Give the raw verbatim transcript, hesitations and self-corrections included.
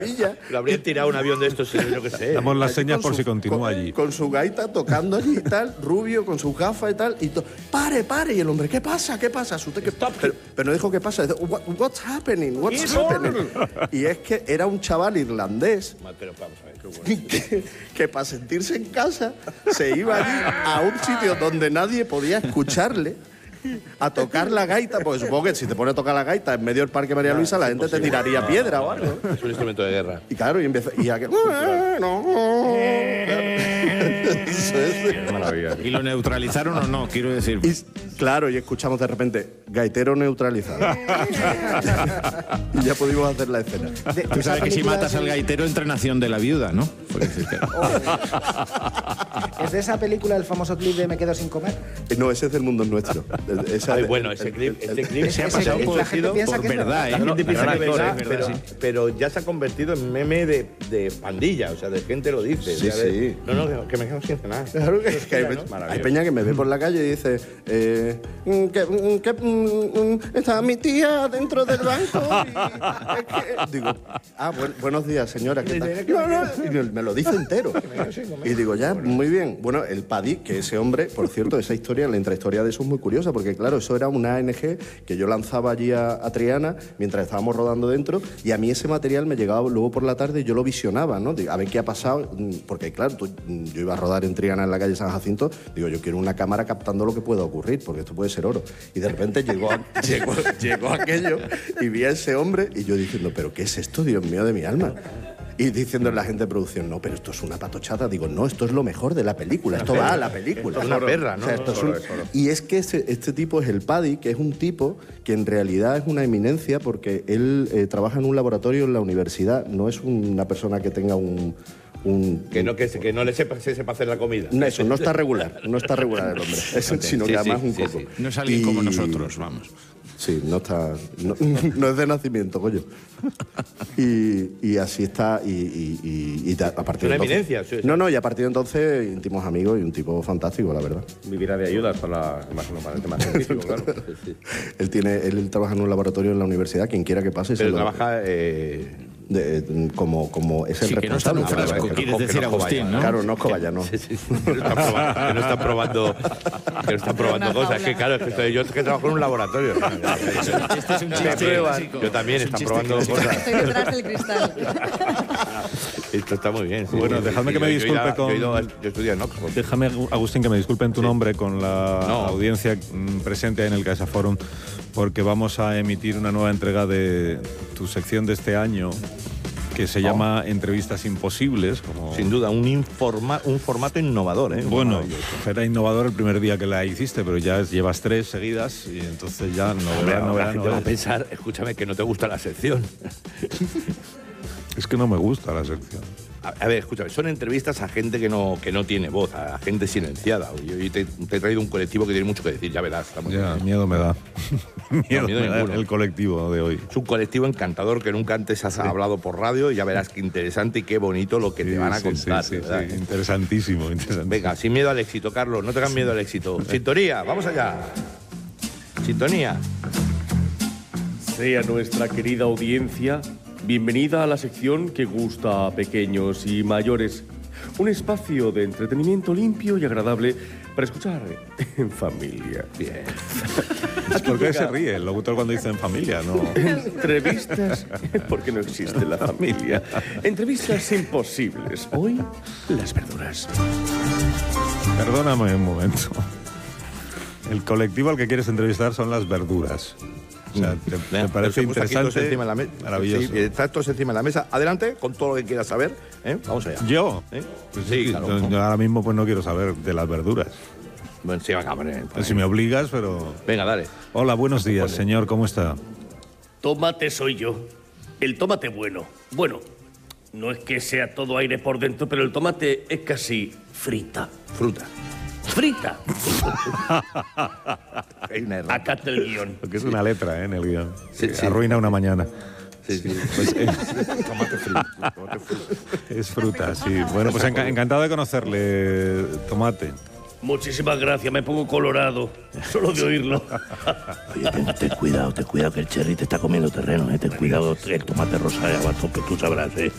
Lo habrían tirado un avión de estos, yo qué sé. Damos las señas por su, si continúa con, allí. Con su gaita tocando allí y tal, rubio, con sus gafas y tal. Y to, pare, pare. Y el hombre, ¿qué pasa? ¿Qué pasa? Asusté, ¿qué? Pero, pero no dijo qué pasa. Dice, What, what's happening? What's happening? Y es que era un chaval irlandés Pero vamos a ver, qué bueno. que, que para sentirse en casa se iba allí a un sitio donde nadie podía escucharle a tocar la gaita, porque supongo que si te pone a tocar la gaita en medio del Parque María Luisa, la gente te tiraría piedra o algo. Es un instrumento de guerra. Y claro, y empezó, y aquel, Eso es. Maravilla. ¿Y lo neutralizaron o no? Quiero decir. Y, claro, y escuchamos de repente, gaitero neutralizado. Y ya pudimos hacer la escena. De, Tú sabes que si matas al gaitero entra en Acción de la Viuda, ¿no? Decir que... ¿Es de esa película el famoso clip de Me quedo sin comer? No, ese es del mundo nuestro. Esa, Ay, bueno, ese clip, ese clip se ha pasado clip, por, la gente piensa por que es verdad, ¿eh? verdad. La gente piensa que es verdad, es pero, verdad, sí. pero ya se ha convertido en meme de, de pandilla, o sea, de gente lo dice. Sí, o sea, de, sí. No, no, que, que me quedo sin cenar. Claro que, es que hay, hay peña que me ve por la calle y dice eh, mm, que, mm, que mm, mm, está mi tía dentro del banco y es que... Digo, ah, buen, buenos días, señora, ¿qué tal? No, no, y me, me lo dice entero. Y digo, ya, muy bien. Bueno, el Paddy, que ese hombre, por cierto, esa historia, la intrahistoria de eso es muy curiosa, porque claro, eso era una A N G que yo lanzaba allí a, a Triana mientras estábamos rodando dentro, y a mí ese material me llegaba luego por la tarde y yo lo visionaba, ¿no? Digo, a ver qué ha pasado, porque claro, tú, yo iba a rodar en Triana en la calle San Jacinto, digo, yo quiero una cámara captando lo que pueda ocurrir, porque esto puede ser oro. Y de repente llegó, llegó, llegó aquello y vi a ese hombre y yo diciendo, ¿pero qué es esto, Dios mío de mi alma? Y diciendo a la gente de producción, no, pero esto es una patochada. Digo, no, esto es lo mejor de la película, esto va a la película. Es una perra, ¿no? O sea, esto es un... Y es que este, este tipo es el Paddy, que es un tipo que en realidad es una eminencia porque él eh, trabaja en un laboratorio en la universidad, no es una persona que tenga un... Un, que, no, que, que no le sepa, se sepa hacer la comida. No, eso, no está regular, no está regular el hombre, es, okay. sino sí, que además sí, un sí, coco. Sí. No es alguien y... como nosotros, vamos. Sí, no está... No, no es de nacimiento, coño. Y, y así está, y, y, y, y a partir de entonces... eminencia. Sí, sí. No, no, y a partir de entonces íntimos amigos y un tipo fantástico, la verdad. Vivirá de ayudas para, la, imagino, para el tema científico, claro. Sí, sí. Él, tiene, él, él trabaja en un laboratorio en la universidad, quien quiera que pase... Pero se trabaja... Lo... Eh... De, como, como es el sí, responsable. Que no está fresco, claro, quieres decir, Agustín, ¿no? Claro, no es cobaya, no. Sí, sí, sí. Que no está probando, que no está probando, que no está probando cosas. Es que claro, es que estoy, yo es que trabajo en un laboratorio. Este es un chiste básico. Yo también, están probando cosas. Estoy detrás del cristal. Esto está muy bien. Sí, bueno, sí, dejadme sí, que me yo, disculpe yo, con... Yo, ido, yo estudié en Oxford. Déjame, Agustín, que me disculpe en tu sí. nombre con la no. audiencia presente en el Caixa Forum, porque vamos a emitir una nueva entrega de tu sección de este año, que se oh. llama Entrevistas Imposibles. Como... Sin duda, un, informa, un formato innovador, ¿eh? Bueno, era innovador el primer día que la hiciste, pero ya llevas tres seguidas y entonces ya no Hombre, no la gente va a pensar, escúchame, que no te gusta la sección. Es que no me gusta la sección. A, a ver, escúchame, son entrevistas a gente que no, que no tiene voz, a gente silenciada. Yo, yo te, te he traído un colectivo que tiene mucho que decir, ya verás. Ya, miedo me da. miedo, no, miedo me da ninguno. El colectivo de hoy. Es un colectivo encantador que nunca antes has sí. hablado por radio y ya verás qué interesante y qué bonito lo que sí, te van a sí, contar. Sí, sí, sí. Interesantísimo, interesantísimo. Venga, sin miedo al éxito, Carlos, no tengas sí. miedo al éxito. Sintonía, vamos allá. Sintonía. Sea nuestra querida audiencia bienvenida a la sección que gusta a pequeños y mayores. Un espacio de entretenimiento limpio y agradable para escuchar en familia. Bien. ¿Por qué se ríe el locutor cuando dice en familia? No. Entrevistas, porque no existe la familia. Entrevistas imposibles. Hoy, las verduras. Perdóname un momento. El colectivo al que quieres entrevistar son las verduras. O sea, ¿te, te parece interesante? Encima de la mesa. Maravilloso. Sí, está todos encima de la mesa. Adelante, con todo lo que quieras saber. ¿eh? Vamos allá. ¿Yo? ¿Eh? Pues sí, claro. Yo, yo ahora mismo pues no quiero saber de las verduras. Bueno, sí, venga, hombre. Pues si me obligas, pero... Venga, dale. Hola, buenos días, Pone. señor. ¿Cómo está? Tomate soy yo. El tomate bueno. Bueno, no es que sea todo aire por dentro, pero el tomate es casi frita. Fruta. ¡Frita! Hay una errata. Acá está el guión. Porque es una letra, ¿eh? En el guión. Sí, sí. Arruina una mañana. Sí, sí. Pues, eh, tomate frito. Tomate frito. Es fruta, sí. Bueno, pues enca encantado de conocerle, Tomate. Muchísimas gracias, me pongo colorado, solo de oírlo. Oye, ten, ten cuidado, ten cuidado que el cherry te está comiendo terreno, ¿eh? Ten cuidado, el tomate rosa de abajo, que tú sabrás, ¿eh?